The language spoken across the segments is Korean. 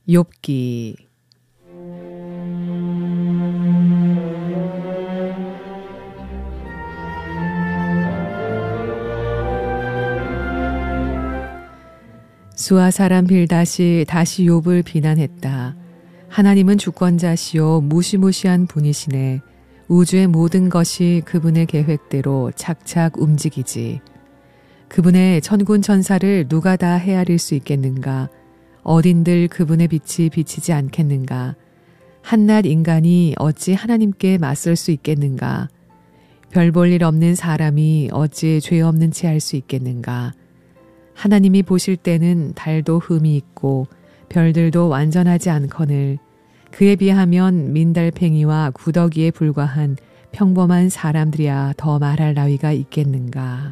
욥기 수아 사람 빌닷이 다시 욥을 비난했다. 하나님은 주권자시요 무시무시한 분이시네. 우주의 모든 것이 그분의 계획대로 착착 움직이지. 그분의 천군 천사를 누가 다 헤아릴 수 있겠는가? 어딘들 그분의 빛이 비치지 않겠는가? 한낱 인간이 어찌 하나님께 맞설 수 있겠는가? 별 볼 일 없는 사람이 어찌 죄 없는 채 할 수 있겠는가? 하나님이 보실 때는 달도 흠이 있고 별들도 완전하지 않거늘 그에 비하면 민달팽이와 구더기에 불과한 평범한 사람들이야 더 말할 나위가 있겠는가.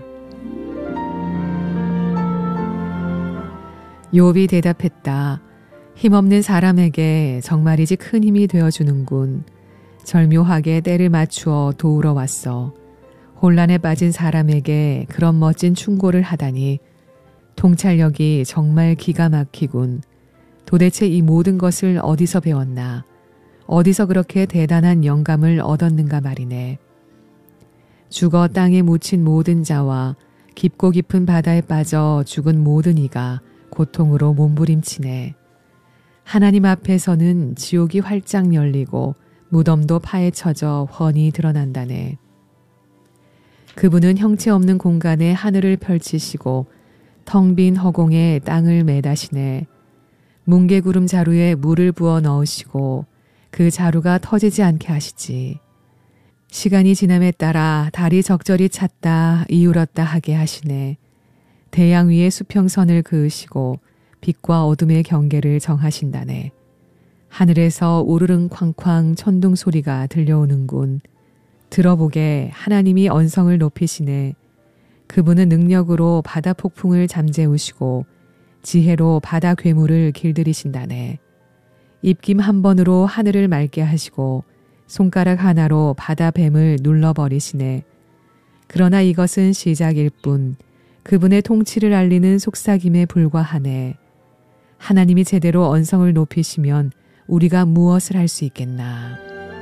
욥이 대답했다. 힘없는 사람에게 정말이지 큰 힘이 되어주는군. 절묘하게 때를 맞추어 도우러 왔어. 혼란에 빠진 사람에게 그런 멋진 충고를 하다니 통찰력이 정말 기가 막히군. 도대체 이 모든 것을 어디서 배웠나? 어디서 그렇게 대단한 영감을 얻었는가 말이네. 죽어 땅에 묻힌 모든 자와 깊고 깊은 바다에 빠져 죽은 모든 이가 고통으로 몸부림치네. 하나님 앞에서는 지옥이 활짝 열리고 무덤도 파헤쳐져 훤히 드러난다네. 그분은 형체 없는 공간에 하늘을 펼치시고 텅 빈 허공에 땅을 매다시네. 뭉게구름 자루에 물을 부어 넣으시고 그 자루가 터지지 않게 하시지. 시간이 지남에 따라 달이 적절히 찼다 이울었다 하게 하시네. 대양 위에 수평선을 그으시고 빛과 어둠의 경계를 정하신다네. 하늘에서 우르릉 쾅쾅 천둥 소리가 들려오는군. 들어보게 하나님이 언성을 높이시네. 그분은 능력으로 바다 폭풍을 잠재우시고 지혜로 바다 괴물을 길들이신다네. 입김 한 번으로 하늘을 맑게 하시고 손가락 하나로 바다 뱀을 눌러버리시네. 그러나 이것은 시작일 뿐 그분의 통치를 알리는 속삭임에 불과하네. 하나님이 제대로 언성을 높이시면 우리가 무엇을 할 수 있겠나.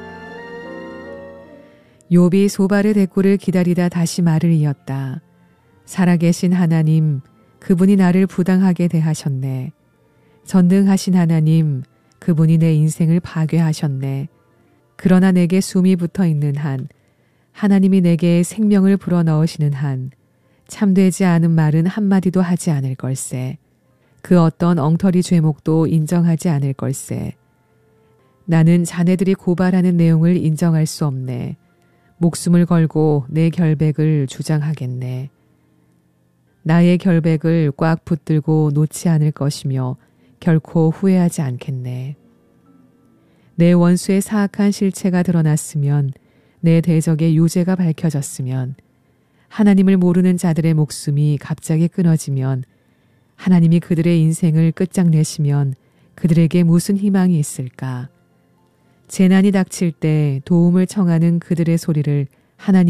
욥이 소발의 대꾸를 기다리다 다시 말을 이었다. 살아계신 하나님, 그분이 나를 부당하게 대하셨네. 전능하신 하나님, 그분이 내 인생을 파괴하셨네. 그러나 내게 숨이 붙어 있는 한, 하나님이 내게 생명을 불어넣으시는 한, 참되지 않은 말은 한마디도 하지 않을 걸세. 그 어떤 엉터리 죄목도 인정하지 않을 걸세. 나는 자네들이 고발하는 내용을 인정할 수 없네. 목숨을 걸고 내 결백을 주장하겠네. 나의 결백을 꽉 붙들고 놓지 않을 것이며 결코 후회하지 않겠네. 내 원수의 사악한 실체가 드러났으면, 내 대적의 유죄가 밝혀졌으면, 하나님을 모르는 자들의 목숨이 갑자기 끊어지면, 하나님이 그들의 인생을 끝장내시면 그들에게 무슨 희망이 있을까? 재난이 닥칠 때 도움을 청하는 그들의 소리를 하나님